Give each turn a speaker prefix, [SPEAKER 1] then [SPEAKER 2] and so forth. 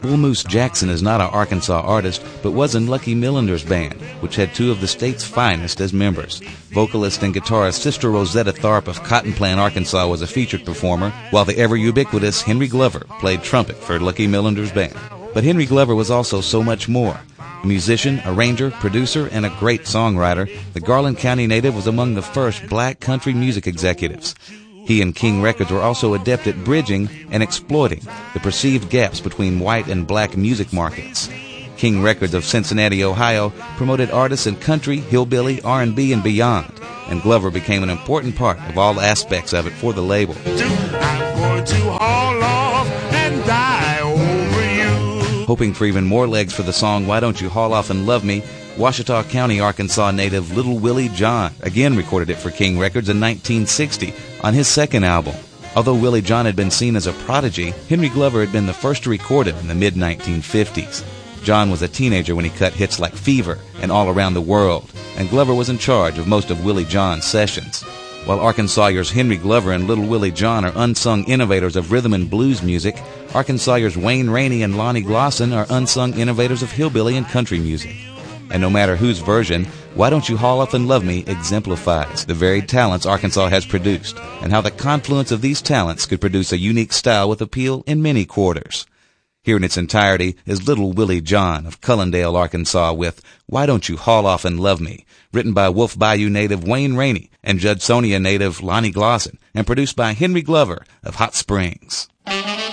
[SPEAKER 1] Bull Moose Jackson is not an Arkansas artist, but was in Lucky Millender's band, which had two of the state's finest as members. Vocalist and guitarist Sister Rosetta Tharpe of Cotton Plant, Arkansas was a featured performer, while the ever-ubiquitous Henry Glover played trumpet for Lucky Millender's band. But Henry Glover was also so much more. A musician, arranger, producer, and a great songwriter, the Garland County native was among the first black country music executives. He and King Records were also adept at bridging and exploiting the perceived gaps between white and black music markets. King Records of Cincinnati, Ohio, promoted artists in country, hillbilly, R&B, and beyond, and Glover became an important part of all aspects of it for the label.
[SPEAKER 2] I'm going to haul off and die over you.
[SPEAKER 1] Hoping for even more legs for the song Why Don't You Haul Off and Love Me, Ouachita County, Arkansas native Little Willie John again recorded it for King Records in 1960 on his second album. Although Willie John had been seen as a prodigy, Henry Glover had been the first to record him in the mid-1950s. John was a teenager when he cut hits like Fever and All Around the World, and Glover was in charge of most of Willie John's sessions. While Arkansasiers Henry Glover and Little Willie John are unsung innovators of rhythm and blues music, Arkansasiers Wayne Rainey and Lonnie Glosson are unsung innovators of hillbilly and country music. And no matter whose version, Why Don't You Haul Off and Love Me exemplifies the varied talents Arkansas has produced, and how the confluence of these talents could produce a unique style with appeal in many quarters. Here in its entirety is Little Willie John of Cullendale, Arkansas with Why Don't You Haul Off and Love Me, written by Wolf Bayou native Wayne Rainey and Judsonia native Lonnie Glosson, and produced by Henry Glover of Hot Springs.